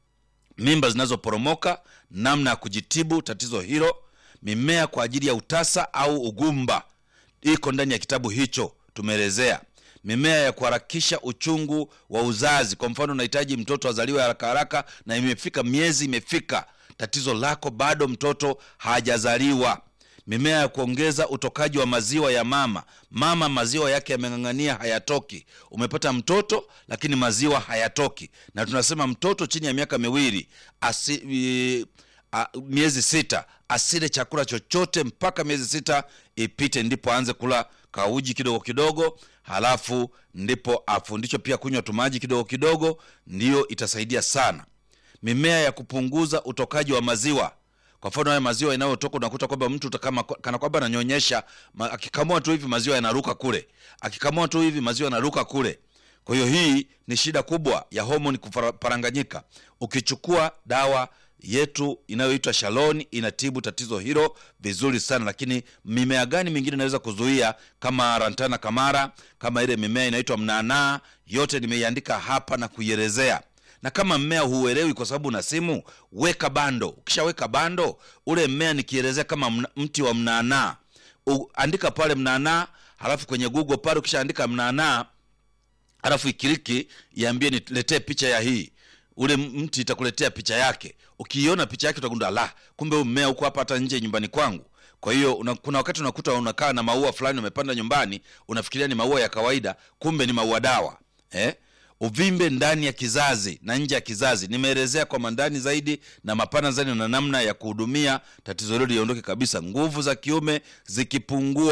mimba zinazoporomoka, namna ya kujitibu tatizo hilo, mimea kwa ajili ya utasa au ugumba iko ndani ya kitabu hicho. Tumeelezea mimea ya kuharakisha uchungu wa uzazi. Kwa mfano unahitaji mtoto azaliwe haraka haraka na imefika miezi imefika, tatizo lako bado mtoto hajazaliwa. Mimea ya kuongeza utokaji wa maziwa ya mama. Mama maziwa yake yamengangania hayatoki. Umepata mtoto lakini maziwa hayatoki. Na tunasema mtoto chini ya miaka miwili asi, e, a, miezi sita asile chakula chochote mpaka miezi sita ipite, ndipo aanze kula kauji kidogo kidogo, halafu ndipo afundishwe pia kunywa tumaji kidogo kidogo, ndio itasaidia sana. Mimea ya kupunguza utokaji wa maziwa. Kwa mfano haya maziwa yanayotoka unakuta kwamba mtu kama kana kwamba ananyonyesha, akikamua tu hivi maziwa yanaruka kule. Akikamua tu hivi maziwa yanaruka kule. Kwa hiyo hii ni shida kubwa ya homoni kuparanganyika. Ukichukua dawa yetu inayoitwa Shaloni inatibu tatizo hilo vizuri sana. Lakini mimea gani mingine inaweza kuzuia kama Rantana Kamara, kama ile mimea inaitwa mnanaa, yote nimeiandika hapa na kuielezea. Na kama mmea huuelewi kwa sababu una simu, weka bando. Ukishaweka bando, ule mmea nikielezea kama mti wa mnanaa, andika pale mnanaa, halafu kwenye Google pale ukishaandika mnanaa, halafu ikiliki iambie niletee picha ya hii, ule mti itakuletea picha yake. Ukiiona picha yake utagundua la, kumbe mmea huko hapa hata nje nyumbani kwangu. Kwa hiyo una, kuna wakati unakuta unakaa na maua fulani umepanda nyumbani, unafikiria ni maua ya kawaida, kumbe ni maua dawa. Eh? Uvimbe ndani ya kizazi na nje ya kizazi nimeelezea kwa mandani zaidi na mapana zaidi na namna ya kuhudumia tatizo hilo liondoke kabisa. Nguvu za kiume zikipungua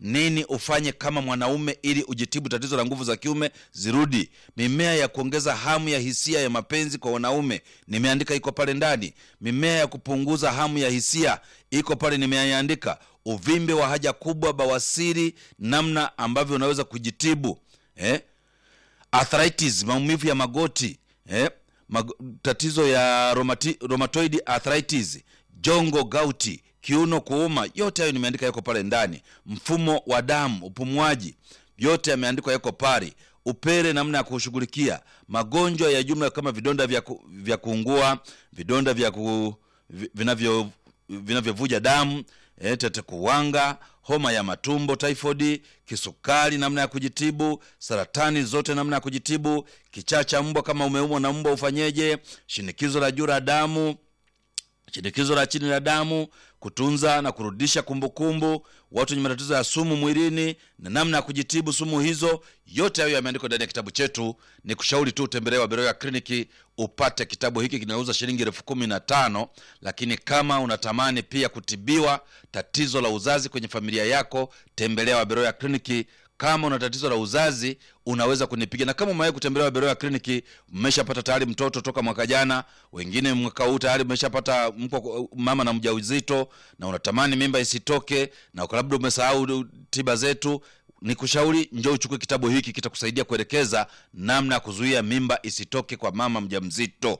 nini ufanye kama mwanaume ili ujitibu tatizo la nguvu za kiume zirudi. Mimea ya kuongeza hamu ya hisia ya mapenzi kwa wanaume nimeandika, iko pale ndani. Mimea ya kupunguza hamu ya hisia iko pale, nimeandika. Uvimbe wa haja kubwa, bawasiri, namna ambavyo unaweza kujitibu. Eh? Arthritis, maumivu ya magoti, eh? Mag tatizo ya romati rheumatoid arthritis, jongo, gauti, kiuno kuuma, yote hayo nimeandika yako pale ndani. Mfumo wa damu, upumuaji, yote yameandikwa yako pale. Upere, namna ya kushughulikia. Magonjwa ya jumla kama vidonda vya ku, vya kuungua, vidonda vya ku, vinavyo vinavyovuja damu, eh, tete kuwanga, homa ya matumbo, typhoid, kisukari, namna ya kujitibu, saratani zote namna ya kujitibu, kichaa cha mbwa kama umeumwa na mbwa ufanyeje, shinikizo la juu la damu, shinikizo la chini la damu, kutunza na kurudisha kumbukumbu, watu wenye matatizo ya sumu mwilini na namna ya kujitibu sumu hizo, yote hayo yameandikwa ndani ya kitabu chetu. Ni kushauri tu utembelee Waberoya Kliniki upate kitabu hiki. Kinauza shilingi elfu kumi na tano, lakini kama unatamani pia kutibiwa tatizo la uzazi kwenye familia yako, tembelea Waberoya Kliniki. Kama una tatizo la uzazi unaweza kunipigia, na kama umewahi kutembelea Waberoya Kliniki, mmeshapata tayari mtoto toka mwaka jana, wengine mwaka huu tayari mmeshapata mama na mjauzito, na unatamani mimba isitoke na labda umesahau tiba zetu, nikushauri njoo uchukue kitabu hiki, kitakusaidia kuelekeza namna ya kuzuia mimba isitoke kwa mama mjamzito.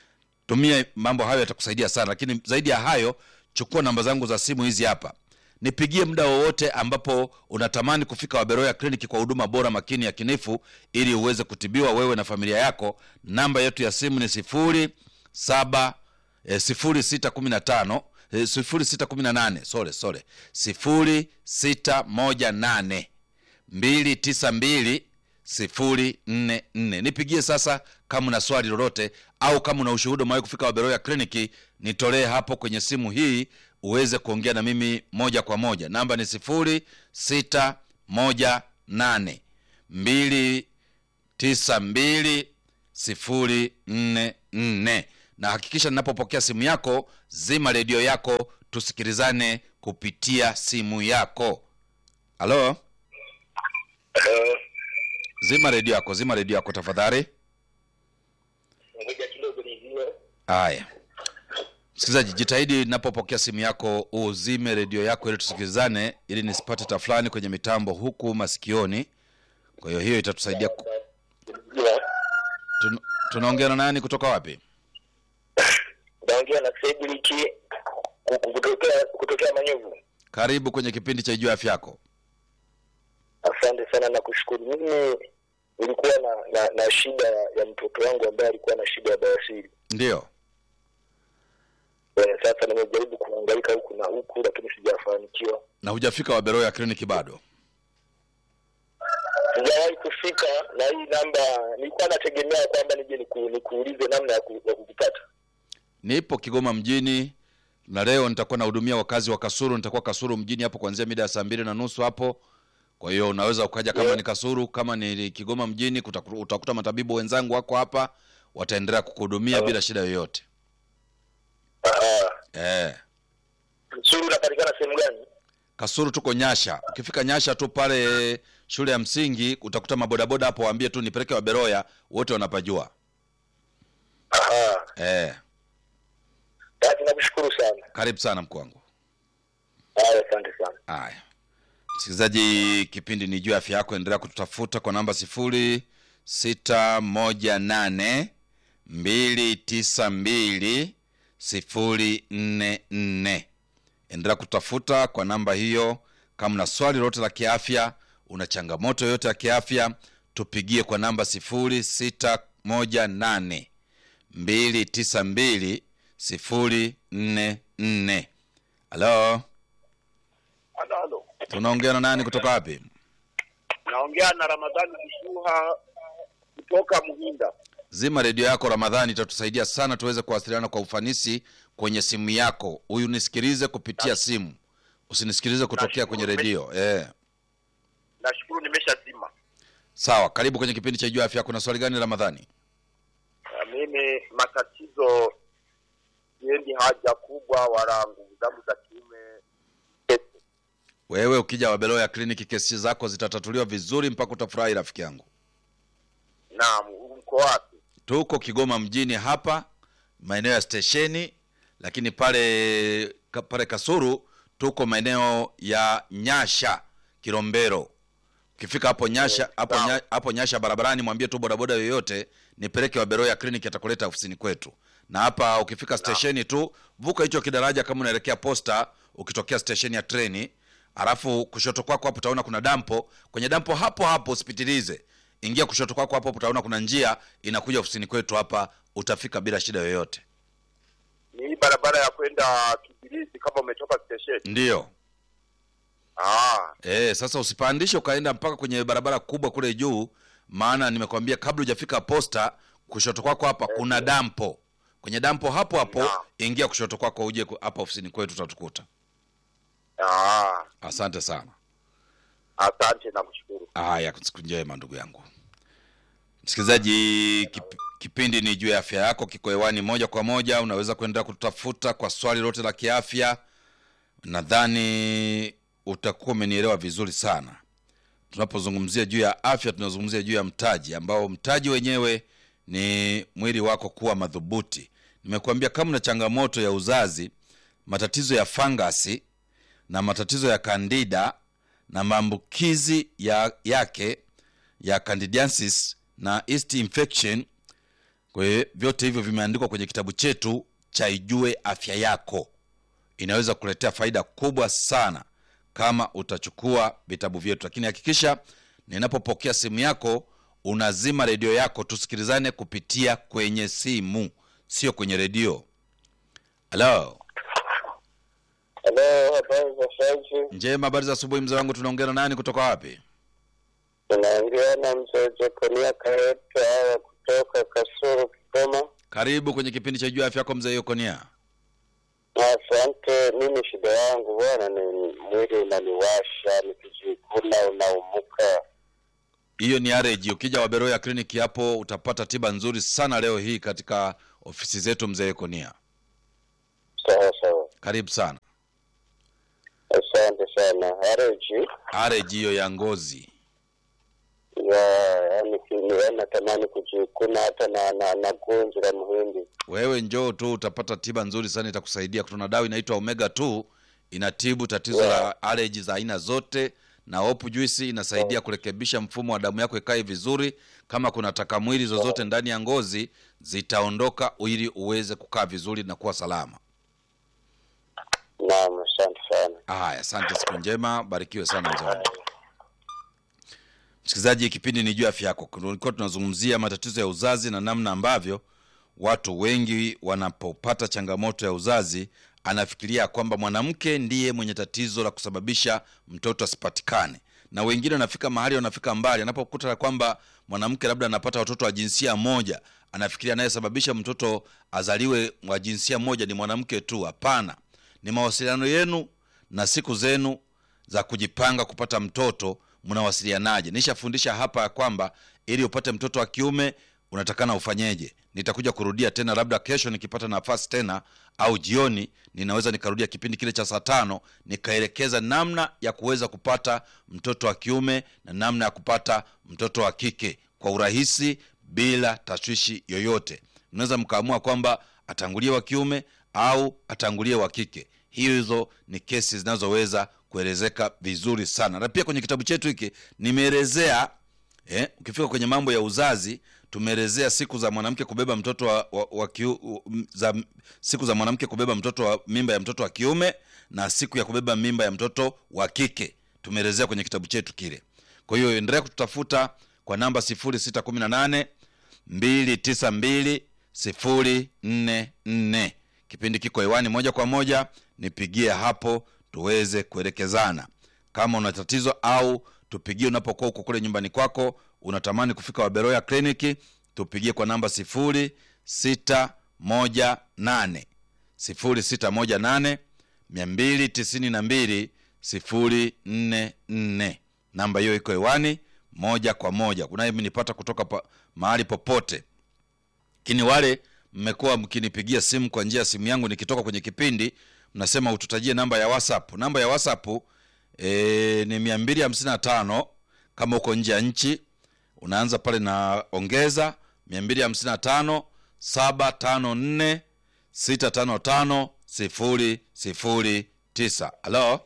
Tumia mambo hayo, yatakusaidia sana. Lakini zaidi ya hayo, chukua namba zangu za simu hizi hapa. Nipigie muda wowote ambapo unatamani kufika Waberoya Kliniki kwa huduma bora, makini, ya kinifu, ili uweze kutibiwa wewe na familia yako. Namba yetu ya simu ni sifuri saba eh, sifuri sita kumi na tano eh, sifuri sita kumi na nane sorry sorry sifuri sita moja nane mbili tisa mbili sifuri nne nne. Nipigie sasa kama una swali lolote, au kama una ushuhuda umewahi kufika Waberoya Kliniki, nitolee hapo kwenye simu hii uweze kuongea na mimi moja kwa moja. Namba ni sifuri sita moja nane mbili tisa mbili sifuri nne nne. Na hakikisha ninapopokea simu yako, zima redio yako, tusikilizane kupitia simu yako. Halo? Hello. Zima redio yako, zima redio yako tafadhali. Ngoja kidogo nijue. Haya. Msikilizaji, jitahidi ninapopokea simu yako uzime redio yako ili tusikilizane, ili nisipate tafulani kwenye mitambo huku masikioni. Kwa hiyo hiyo itatusaidia ku... Tun tunaongea na nani kutoka wapi? Naongea na Cedric kutokea kutokea Manyovu. Karibu kwenye kipindi cha Ijue Afya Yako. Asante sana na kushukuru. Mimi nilikuwa na, na na shida ya mtoto wangu ambaye alikuwa na shida ya bawasiri. Ndio. Eh, sasa nimejaribu kuhangaika huku na huku lakini sijafanikiwa. Na hujafika Waberoya Kliniki bado? Sijawahi kufika, na hii namba nilikuwa nategemea kwamba nije nikuulize namna ya kukupata. Nipo Kigoma mjini, na leo nitakuwa nahudumia wakazi wa Kasulu. Nitakuwa Kasulu mjini hapo kuanzia mida ya saa mbili na nusu hapo. Kwa hiyo unaweza ukaja kama yeah. ni Kasulu, kama ni Kigoma mjini, utakuta matabibu wenzangu wako hapa, wataendelea kukuhudumia yeah. bila shida yoyote. Ah. Eh. Kasulu unapatikana sehemu gani? Kasulu tuko Nyasha. Ukifika Nyasha tu pale shule ya msingi utakuta mabodaboda hapo, waambie tu nipeleke Waberoya, wote wanapajua. Aha. Eh. Basi nakushukuru sana. Karibu sana mkuu wangu. Haya, asante sana. Haya. Msikilizaji, kipindi ni Ijue Afya Yako, endelea kututafuta kwa namba sifuri sita moja nane mbili tisa mbili sifuri nne nne. Endelea kutafuta kwa namba hiyo. Kama una swali lolote la kiafya, una changamoto yoyote ya kiafya, tupigie kwa namba sifuri sita moja nane mbili tisa mbili sifuri nne nne. Halo? Halo. Tunaongea na nani kutoka wapi? Naongea na Ramadhani Bishuha kutoka Muhinda. Zima redio yako Ramadhani, itatusaidia sana tuweze kuwasiliana kwa ufanisi kwenye simu yako. Huyu nisikilize kupitia simu, usinisikilize kutokea kwenye redio. Eh. Nashukuru nimeshazima. Sawa, karibu kwenye kipindi cha Ijue Afya Yako. Kuna swali gani Ramadhani? Mimi matatizo yendi haja kubwa wala nguvu zangu za kiume. Wewe ukija Wabeloya kliniki kesi zako zitatatuliwa vizuri mpaka utafurahi rafiki yangu. Naam, uko wapi? Tuko Kigoma mjini hapa, maeneo ya stesheni, lakini pale pale Kasuru tuko maeneo ya Nyasha, Kilombero. Ukifika hapo Nyasha, hapo nya, hapo Nyasha barabarani mwambie tu bodaboda yoyote nipeleke Wabeloya kliniki atakuleta ofisini kwetu. Na hapa ukifika stesheni tu, vuka hicho kidaraja kama unaelekea posta, ukitokea stesheni ya treni, alafu kushoto kwako hapo utaona kuna dampo. Kwenye dampo hapo hapo usipitilize. Ingia kushoto kwako hapo utaona kuna njia inakuja ofisini kwetu hapa, utafika bila shida yoyote. Ni barabara ya kwenda Kibirizi kama umetoka station. Ndio. Ah. Eh, sasa usipandishe ukaenda mpaka kwenye barabara kubwa kule juu, maana nimekwambia kabla hujafika posta kushoto kwako hapa eh, kuna dampo. Kwenye dampo hapo hapo na ingia kushoto kwako uje hapa ofisini kwetu utatukuta. Ah. Asante sana. Asante na kushukuru. Haya, siku njema ndugu yangu. Msikilizaji, kip, kipindi ni juu ya afya yako, kiko hewani moja kwa moja. Unaweza kuendelea kutafuta kwa swali lote la kiafya. Nadhani utakuwa umenielewa vizuri sana. Tunapozungumzia juu ya afya, tunazungumzia juu ya mtaji, ambao mtaji wenyewe ni mwili wako kuwa madhubuti. Nimekuambia kama una changamoto ya uzazi, matatizo ya fangasi na matatizo ya candida na maambukizi ya yake ya candidiasis na yeast infection, kwa hiyo vyote hivyo vimeandikwa kwenye kitabu chetu cha Ijue Afya Yako. Inaweza kuletea faida kubwa sana kama utachukua vitabu vyetu, lakini hakikisha ninapopokea simu yako unazima redio yako, tusikilizane kupitia kwenye simu, sio kwenye redio. Hello. Hello, habari za sasa? Njema, habari za asubuhi mzee wangu. Tunaongea na nani kutoka wapi? Tunaongea na mzee Jekonia Kaeta kutoka Kasuru, Kigoma. Karibu kwenye kipindi cha Jua Afya Yako mzee Jekonia. Asante. Mimi shida yangu bwana ni mwili unaniwasha, nikijikuna unaumuka. Hiyo ni allergy. Ukija Wabeloya kliniki hapo utapata tiba nzuri sana leo hii katika ofisi zetu mzee Jekonia. Sawa sawa. Karibu sana. Asante sana. Allergy? Allergy hiyo ya ngozi. Ya, yani kiniona tamani kujikuna hata na na, na gonjwa la muhindi. Wewe njoo tu utapata tiba nzuri sana, itakusaidia. Kuna dawa inaitwa Omega two inatibu tatizo yeah. la allergy za aina zote, na Hope Juice inasaidia yeah. kurekebisha mfumo wa damu yako ikae vizuri. Kama kuna takamwili zozote yeah. ndani ya ngozi zitaondoka ili uweze kukaa vizuri na kuwa salama. Naam, asante sana. Haya, asante, siku njema, barikiwe sana mzee. Msikilizaji, kipindi ni juu ya afya yako. Tulikuwa tunazungumzia matatizo ya uzazi na namna ambavyo watu wengi wanapopata changamoto ya uzazi anafikiria kwamba mwanamke ndiye mwenye tatizo la kusababisha mtoto asipatikane. Na wengine wanafika mahali wanafika mbali, anapokuta kwamba mwanamke labda anapata watoto wa jinsia moja, anafikiria anayesababisha mtoto azaliwe wa jinsia moja ni mwanamke tu. Hapana. Ni mawasiliano yenu na siku zenu za kujipanga kupata mtoto, mnawasilianaje. Nishafundisha hapa kwamba ili upate mtoto wa kiume unatakana ufanyeje. Nitakuja kurudia tena labda kesho nikipata nafasi tena, au jioni ninaweza nikarudia kipindi kile cha saa tano nikaelekeza namna ya kuweza kupata mtoto wa kiume na namna ya kupata mtoto wa kike kwa urahisi bila tashwishi yoyote. Unaweza mkaamua kwamba atangulie wa kiume au atangulie wa kike. Hizo ni kesi zinazoweza kuelezeka vizuri sana. Na pia kwenye kitabu chetu hiki nimeelezea eh, ukifika kwenye mambo ya uzazi tumeelezea siku za mwanamke kubeba mtoto wa, wa, wa kiu, za siku za mwanamke kubeba mtoto wa mimba ya mtoto wa kiume na siku ya kubeba mimba ya mtoto wa kike. Tumeelezea kwenye kitabu chetu kile. Kwa hiyo endelea kututafuta kwa namba sifuri sita kumi na nane mbili tisa mbili sifuri nne nne. Kipindi kiko hewani moja kwa moja, nipigie hapo tuweze kuelekezana. Kama una tatizo au tupigie unapokuwa uko kule nyumbani kwako, unatamani kufika Wabeloya kliniki, tupigie kwa namba sifuri sita moja nane sifuri sita moja nane mbili tisa mbili sifuri nne nne. Namba hiyo iko hewani moja kwa moja. Unaye mnipata kutoka pa, mahali popote. Kini wale mmekuwa mkinipigia simu kwa njia ya simu yangu nikitoka kwenye kipindi, mnasema ututajie namba ya WhatsApp. Namba ya WhatsApp e, ni mia mbili hamsini na tano. Kama uko nje ya nchi unaanza pale na ongeza mia mbili hamsini na tano saba tano nne sita tano tano sifuri sifuri tisa. Halo.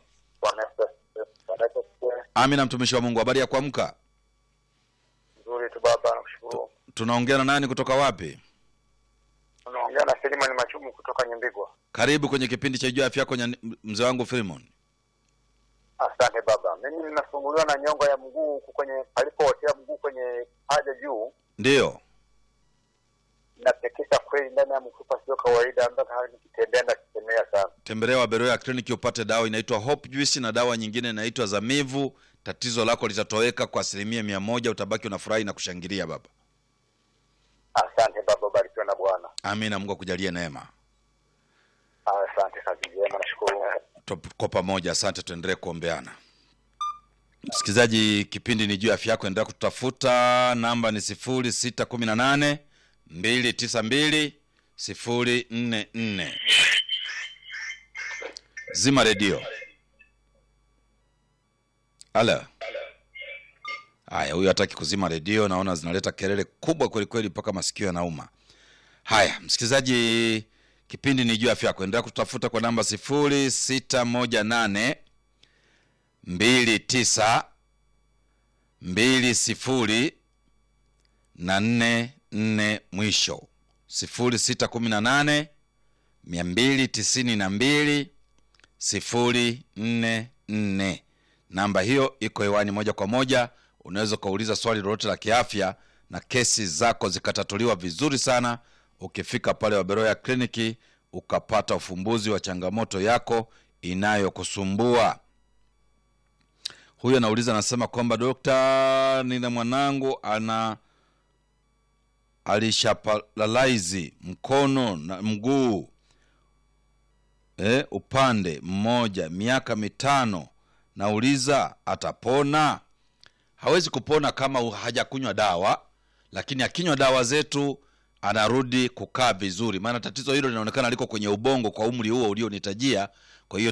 Amina mtumishi wa Mungu, habari ya kuamka? Nzuri tu baba, nakushukuru. Tunaongea na nani kutoka wapi? Tunaongea na Selimani Machumu kutoka Nyembigwa. Karibu kwenye kipindi cha Jua Afya Yako, mzee wangu Filimon. Asante baba. Mimi ninasumbuliwa na nyongo ya mguu kwenye palipotea mguu kwenye haja juu. Ndio. Natekesa kweli ndani ya mfupa, sio kawaida, mpaka hali nikitembea na kitemea sana. Tembelea Waberoya Clinic upate dawa inaitwa Hope Juice na dawa nyingine inaitwa Zamivu. Tatizo lako litatoweka kwa asilimia mia moja, utabaki unafurahi na kushangilia baba. Asante baba, barikiwa na Bwana. Amina, Mungu akujalie neema. Asante kazi njema, nashukuru. Kwa pamoja, asante, tuendelee kuombeana. Msikilizaji, kipindi ni Jua Afya Yako, endelea kutafuta, namba ni sifuri sita kumi na nane mbili tisa mbili sifuri nne nne. Zima redio. Ala. Haya, huyu hataki kuzima redio, naona zinaleta kelele kubwa kweli kweli mpaka masikio yanauma. Haya, msikilizaji, kipindi ni Jua Afya Yako, endelea kutafuta kwa namba sifuri sita moja nane mbili tisa mbili sifuri na nne nne mwisho. sifuri sita kumi na nane mbili tisa mbili sifuri nne nne. Namba hiyo iko hewani moja kwa moja. Unaweza kuuliza swali lolote la kiafya na kesi zako zikatatuliwa vizuri sana. Ukifika pale Waberoya Clinic ukapata ufumbuzi wa changamoto yako inayokusumbua. Huyo anauliza, anasema kwamba dokta, nina mwanangu ana alishapalalize mkono na mguu eh upande mmoja miaka mitano. Nauliza atapona? Hawezi kupona kama hajakunywa dawa, lakini akinywa dawa zetu anarudi kukaa vizuri. Maana tatizo hilo linaonekana liko kwenye ubongo kwa umri huo ulionitajia.